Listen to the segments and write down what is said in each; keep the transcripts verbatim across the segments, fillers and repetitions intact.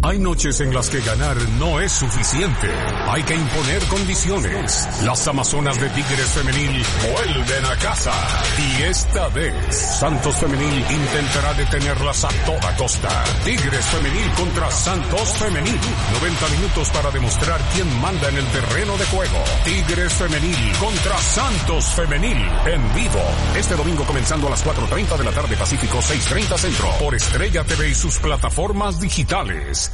Hay noches en las que ganar no es suficiente. Hay que imponer condiciones. Las Amazonas de Tigres Femenil vuelven a casa. Y esta vez, Santos Femenil intentará detenerlas a toda costa. Tigres Femenil contra Santos Femenil. noventa minutos para demostrar quién manda en el terreno de juego. Tigres Femenil contra Santos Femenil. En vivo. Este domingo comenzando a las cuatro treinta de la tarde Pacífico, seis treinta Centro. Por Estrella T V y sus plataformas digitales.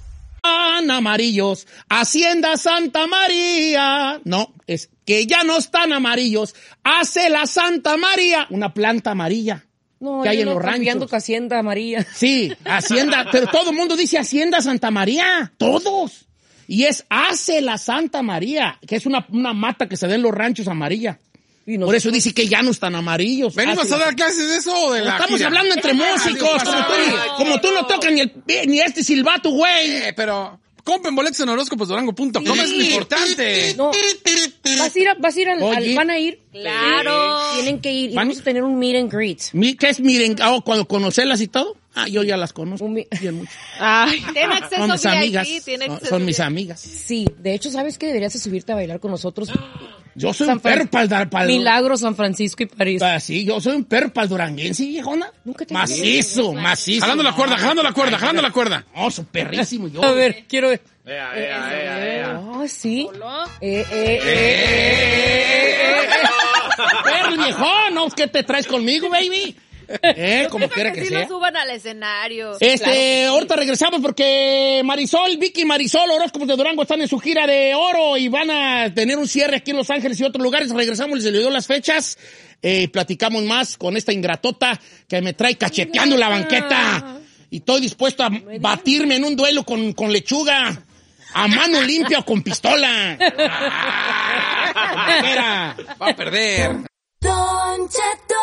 Amarillos, Hacienda Santa María. No, es que ya no están amarillos. Hace la Santa María una planta amarilla. No, que hay en no los ranchos. Que Hacienda María. Sí, Hacienda, pero todo el mundo dice Hacienda Santa María. Todos. Y es Hace la Santa María, que es una, una mata que se da en los ranchos amarilla. No, Por eso dice que ya no están amarillos. ¿Venimos a dar clases de eso o de la Estamos gira? hablando entre músicos, como tú, como tú no tocas ni, el, ni este silbato, güey. Eh, pero compren boletos en horóscopos durango punto com, sí. Es lo importante. No, vas a ir, a, vas a ir al, al, van a ir. Claro. Eh, tienen que ir y vamos a tener un meet and greet. ¿Qué es meet and greet? Oh, ¿cuando conocerlas y todo? Ah, yo ya las conozco. Mi... bien mucho. Ay, tiene acceso son mis V I P, amigas. tiene Son, acceso son mis V I P. amigas. Sí, de hecho, ¿sabes qué? Deberías de subirte a bailar con nosotros. Yo soy San un perro para el dar para Milagro, San Francisco y París. Ah, sí, yo soy un perro para el duranguense, viejona. Nunca te Macizo, macizo. Jalando la cuerda, jalando la cuerda, jalando la cuerda. No, soy perrísimo yo. A ver, quiero ver. Ea, ea, ea, ea. Ah, sí. Eh, eh, eh, eh, eh. Perro viejón, ¿no? ¿Qué te traes conmigo, baby? Eh, como quiera que, que sí sea. lo suban al escenario. Este, claro sí. Ahorita regresamos porque Marisol, Vicky y Marisol, Horóscopos de Durango, están en su gira de oro y van a tener un cierre aquí en Los Ángeles y otros lugares. Regresamos, les dio las fechas. Eh, platicamos más con esta ingratota que me trae cacheteando la banqueta. Y estoy dispuesto a batirme en un duelo con, con lechuga. A mano limpia o con pistola. Ah, va a perder. Don Cheto.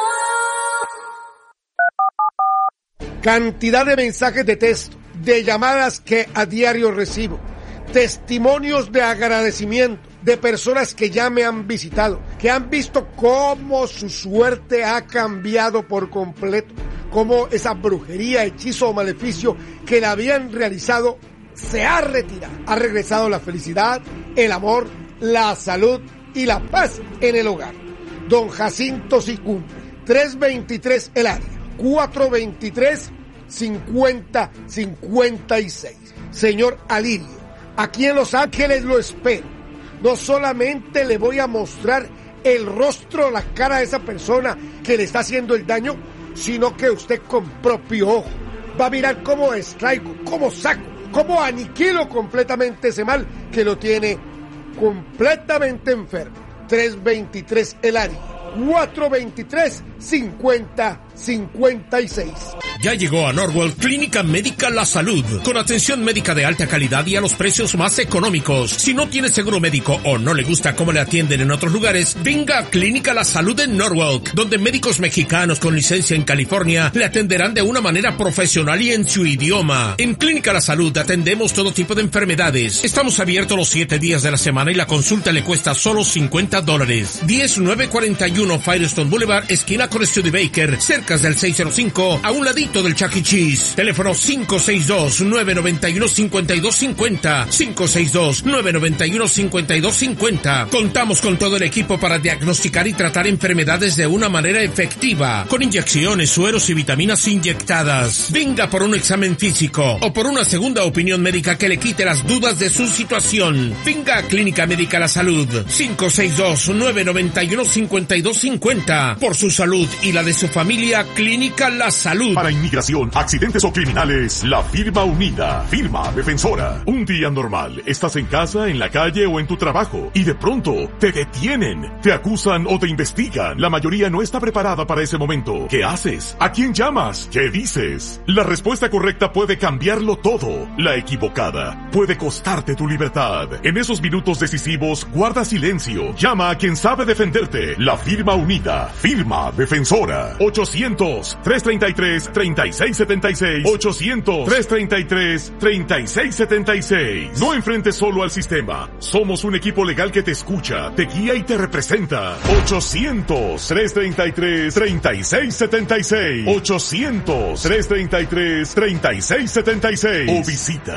Cantidad de mensajes de texto, de llamadas que a diario recibo, testimonios de agradecimiento de personas que ya me han visitado, que han visto cómo su suerte ha cambiado por completo, cómo esa brujería, hechizo o maleficio que le habían realizado se ha retirado. Ha regresado la felicidad, el amor, la salud y la paz en el hogar. Don Jacinto sí cumple. tres veintitrés el área. cuatro veintitrés, cincuenta, cincuenta y seis. Señor Alirio, aquí en Los Ángeles lo espero. No solamente le voy a mostrar el rostro, la cara de esa persona que le está haciendo el daño, sino que usted con propio ojo va a mirar cómo extraigo, cómo saco, cómo aniquilo completamente ese mal que lo tiene completamente enfermo. tres veintitrés el área. cuatro veintitrés, cincuenta, cincuenta y seis. Ya llegó a Norwell Clínica Médica La Salud, con atención médica de alta calidad y a los precios más económicos. Si no tiene seguro médico o no le gusta cómo le atienden en otros lugares, venga a Clínica La Salud en Norwalk, donde médicos mexicanos con licencia en California le atenderán de una manera profesional y en su idioma. En Clínica La Salud atendemos todo tipo de enfermedades. Estamos abiertos los siete días de la semana y la consulta le cuesta solo cincuenta dólares. diez nueve cuarenta y uno Firestone Boulevard, esquina con Studebaker, cerca del seiscientos cinco, a un ladito del Chuck E. Cheese. Teléfono cinco seis dos, nueve nueve uno, cinco dos cinco cero, cinco seis dos, nueve nueve uno, cinco dos cinco cero. Contamos con todo el equipo para diagnosticar y tratar enfermedades de una manera efectiva, con inyecciones, sueros y vitaminas inyectadas. Venga por un examen físico o por una segunda opinión médica que le quite las dudas de su situación. Venga a Clínica Médica La Salud, cinco seis dos, nueve nueve uno, cinco dos cinco cero. Por su salud y la de su familia, Clínica La Salud. Para inmigración, accidentes o criminales, la firma unida, firma defensora. Un día normal, estás en casa, en la calle o en tu trabajo y de pronto te detienen, te acusan o te investigan. La mayoría no está preparada para ese momento. ¿Qué haces? ¿A quién llamas? ¿Qué dices? La respuesta correcta puede cambiarlo todo. La equivocada puede costarte tu libertad. En esos minutos decisivos, guarda silencio. Llama a quien sabe defenderte. La firma unida, firma defensora. ochocientos, tres treinta y tres, treinta y seis setenta y seis. ochocientos, tres treinta y tres, treinta y seis setenta y seis. No enfrentes solo al sistema. Somos un equipo legal que te escucha, te guía y te representa. ochocientos, tres treinta y tres, treinta y seis setenta y seis. ochocientos, tres treinta y tres, treinta y seis setenta y seis. O visita